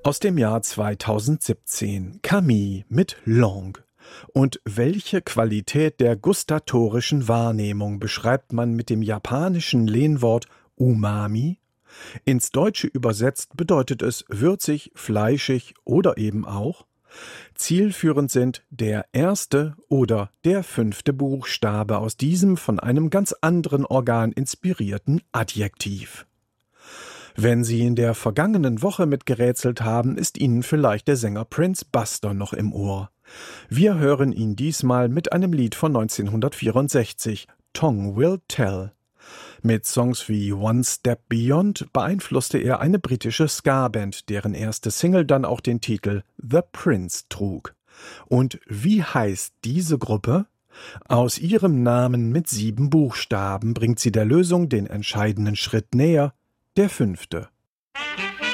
Aus dem Jahr 2017, Camille mit Langue. Und welche Qualität der gustatorischen Wahrnehmung beschreibt man mit dem japanischen Lehnwort Umami? Ins Deutsche übersetzt bedeutet es würzig, fleischig oder eben auch. Zielführend sind der erste oder der 5. Buchstabe aus diesem von einem ganz anderen Organ inspirierten Adjektiv. Wenn Sie in der vergangenen Woche mitgerätselt haben, ist Ihnen vielleicht der Sänger Prince Buster noch im Ohr. Wir hören ihn diesmal mit einem Lied von 1964, Tongue Will Tell. Mit Songs wie One Step Beyond beeinflusste er eine britische Ska-Band, deren erste Single dann auch den Titel The Prince trug. Und wie heißt diese Gruppe? Aus ihrem Namen mit 7 Buchstaben bringt sie der Lösung den entscheidenden Schritt näher, der 5.